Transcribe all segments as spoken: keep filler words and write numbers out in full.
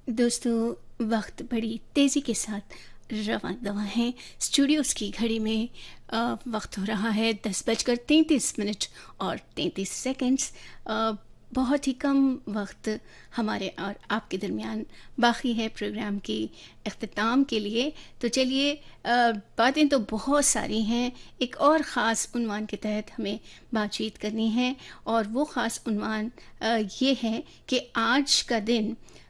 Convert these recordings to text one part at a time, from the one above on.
دوستوں، وقت بڑی تیزی کے ساتھ رواں دواں ہے۔ اسٹوڈیوز کی گھڑی میں آ، وقت ہو رہا ہے دس بج کر تینتیس منٹ اور تینتیس سیکنڈس۔ آ، بہت ہی کم وقت ہمارے اور آپ کے درمیان باقی ہے پروگرام کی اختتام کے لیے۔ تو چلیے، آ، باتیں تو بہت ساری ہیں، ایک اور خاص عنوان کے تحت ہمیں بات چیت کرنی ہے، اور وہ خاص عنوان آ، یہ ہے کہ آج کا دن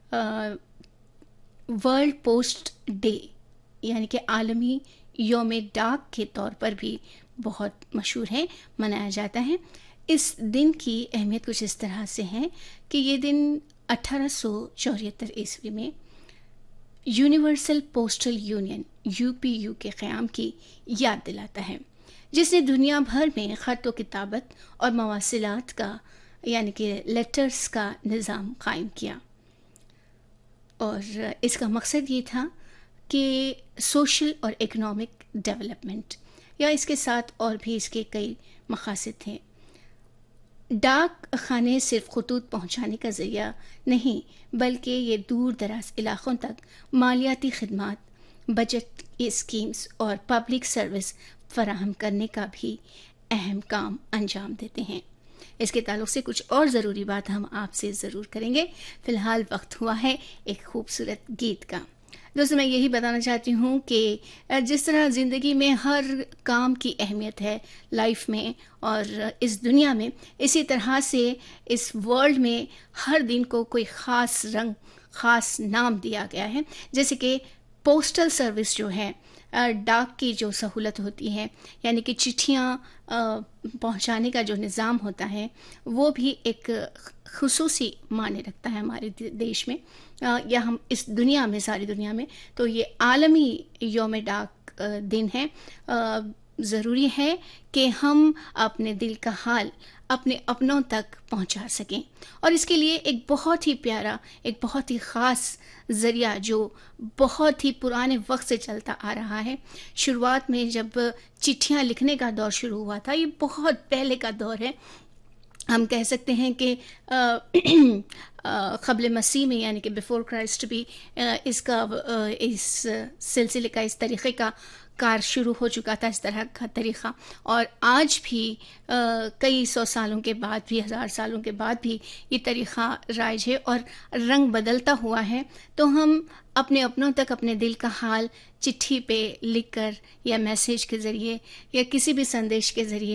ورلڈ پوسٹ ڈے یعنی کہ عالمی یوم ڈاک کے طور پر بھی بہت مشہور ہے، منایا جاتا ہے۔ اس دن کی اہمیت کچھ اس طرح سے ہے کہ یہ دن اٹھارہ سو چوہتر عیسوی میں universal postal union U P U کے قیام کی یاد دلاتا ہے، جس نے دنیا بھر میں خط و کتابت اور مواصلات کا یعنی کہ لیٹرز کا نظام قائم کیا، اور اس کا مقصد یہ تھا کہ سوشل اور اکنامک ڈیولپمنٹ، یا اس کے ساتھ اور بھی اس کے کئی مقاصد تھے۔ ڈاک خانے صرف خطوط پہنچانے کا ذریعہ نہیں، بلکہ یہ دور دراز علاقوں تک مالیاتی خدمات، بجٹ اسکیمز اور پبلک سروس فراہم کرنے کا بھی اہم کام انجام دیتے ہیں۔ اس کے تعلق سے کچھ اور ضروری بات ہم آپ سے ضرور کریں گے۔ فی الحال وقت ہوا ہے ایک خوبصورت گیت کا۔ دوستوں، میں یہی بتانا چاہتی ہوں کہ جس طرح زندگی میں ہر کام کی اہمیت ہے لائف میں اور اس دنیا میں، اسی طرح سے اس ورلڈ میں ہر دن کو کوئی خاص رنگ، خاص نام دیا گیا ہے۔ جیسے کہ پوسٹل سروس جو ہے، ڈاک کی جو سہولت ہوتی ہے، یعنی کہ چٹھیاں پہنچانے کا جو نظام ہوتا ہے، وہ بھی ایک خصوصی معنی رکھتا ہے ہمارے دیش میں یا ہم اس دنیا میں، ساری دنیا میں۔ تو یہ عالمی یوم ڈاک دن ہے۔ ضروری ہے کہ ہم اپنے دل کا حال اپنے اپنوں تک پہنچا سکیں، اور اس کے لیے ایک بہت ہی پیارا، ایک بہت ہی خاص ذریعہ جو بہت ہی پرانے وقت سے چلتا آ رہا ہے۔ شروعات میں جب چٹھیاں لکھنے کا دور شروع ہوا تھا، یہ بہت پہلے کا دور ہے، ہم کہہ سکتے ہیں کہ قبل مسیح میں یعنی کہ بیفور کرائسٹ بھی اس کا اس سلسلے کا، اس طریقے کا کار شروع ہو چکا تھا، اس طرح کا طریقہ، اور آج بھی کئی سو سالوں کے بعد بھی، ہزار سالوں کے بعد بھی یہ طریقہ رائج ہے اور رنگ بدلتا ہوا ہے۔ تو ہم اپنے اپنوں تک اپنے دل کا حال چٹھی پہ لکھ کر یا میسیج کے ذریعے یا کسی بھی سندیش کے ذریعے